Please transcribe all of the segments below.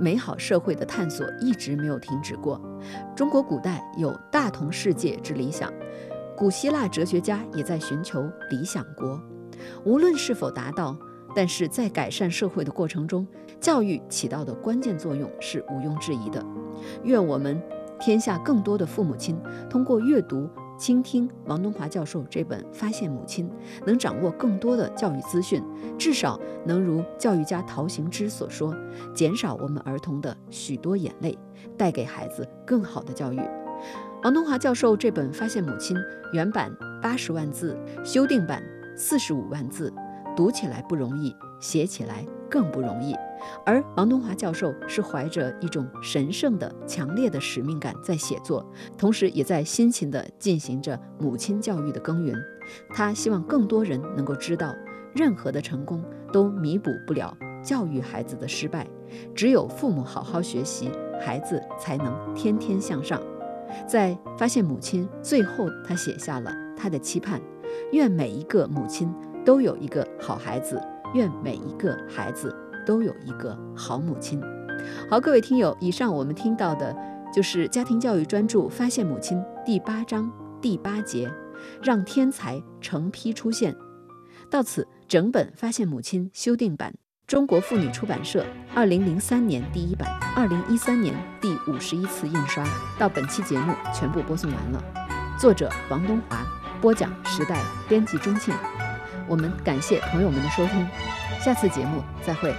美好社会的探索一直没有停止过。中国古代有大同世界之理想，古希腊哲学家也在寻求理想国。无论是否达到，但是在改善社会的过程中，教育起到的关键作用是毋庸置疑的。愿我们天下更多的父母亲通过阅读、倾听王东华教授这本《发现母亲》，能掌握更多的教育资讯，至少能如教育家陶行知所说，减少我们儿童的许多眼泪，带给孩子更好的教育。王东华教授这本《发现母亲》原版80万字，修订版45万字，读起来不容易，写起来更不容易。而王东华教授是怀着一种神圣的、强烈的使命感在写作，同时也在辛勤地进行着母亲教育的耕耘。他希望更多人能够知道，任何的成功都弥补不了教育孩子的失败，只有父母好好学习，孩子才能天天向上。在发现母亲最后，他写下了他的期盼：愿每一个母亲都有一个好孩子，愿每一个孩子都有一个好母亲。好，各位听友，以上我们听到的就是家庭教育专著《发现母亲》第8章第8节，让天才成批出现。到此，整本《发现母亲》修订版，中国妇女出版社2003年第1版，2013年第51次印刷，到本期节目全部播送完了。作者王东华，播讲时代，编辑钟庆。我们感谢朋友们的收听，下次节目再会。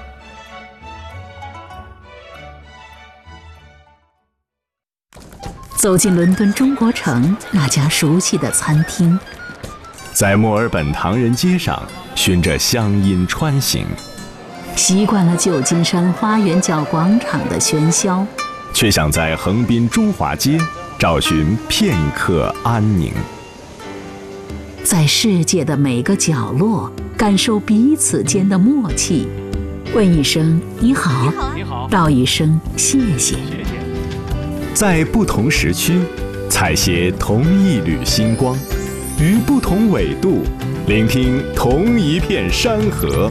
走进伦敦中国城那家熟悉的餐厅， 在墨尔本唐人街上循着乡音穿行， 习惯了旧金山花园角广场的喧嚣， 却想在横滨中华街找寻片刻安宁。 在世界的每个角落感受彼此间的默契，问一声你好，道一声谢谢。 在不同时区采撷同一缕星光，于不同纬度聆听同一片山河。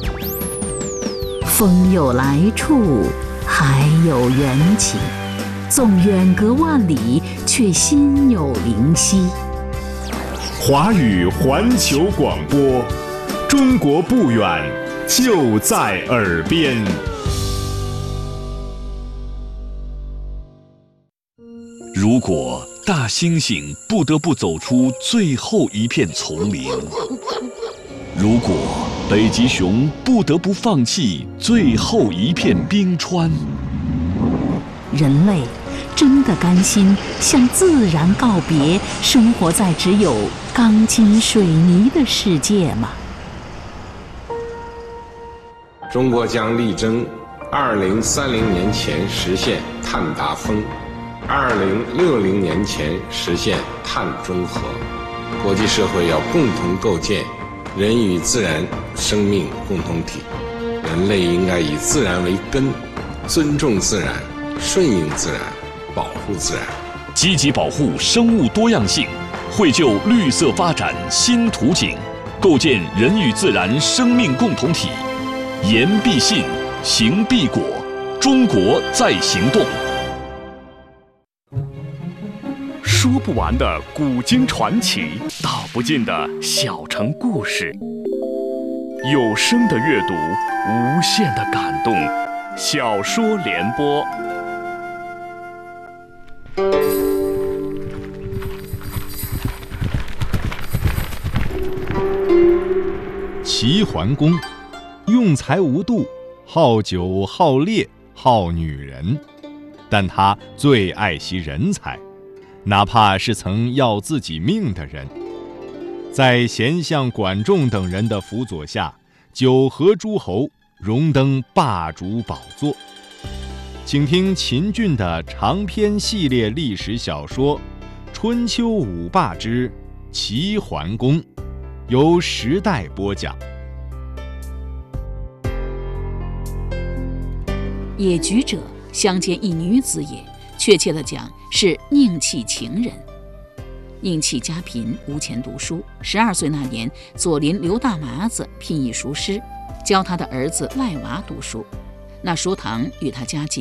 风有来处，海有缘起，纵远隔万里，却心有灵犀。 华语环球广播，中国不远，就在耳边。 如果大猩猩不得不走出最后一片丛林，如果北极熊不得不放弃最后一片冰川， 人类真的甘心向自然告别，生活在只有钢筋水泥的世界吗？ 中国将力争2030年前实现碳达峰，2060年前实现碳中和。国际社会要共同构建人与自然生命共同体，人类应该以自然为根，尊重自然，顺应自然，保护自然， 积极保护生物多样性，绘就绿色发展新图景，构建人与自然生命共同体。言必信，行必果，中国在行动。说不完的古今传奇，道不尽的小城故事。有声的阅读，无限的感动。小说联播。 齐桓公用才无度，好酒好猎好女人，但他最爱惜人才，哪怕是曾要自己命的人。在贤相管仲等人的辅佐下，9合诸侯，荣登霸主宝座。请听秦俊的长篇系列历史小说《春秋五霸之齐桓公》，由时代播讲。 野菊者，相见一女子也，确切地讲是宁弃情人。宁弃家贫，无钱读书。12岁那年，左邻刘大麻子聘一塾师，教他的儿子赖娃读书。那书堂与他家近，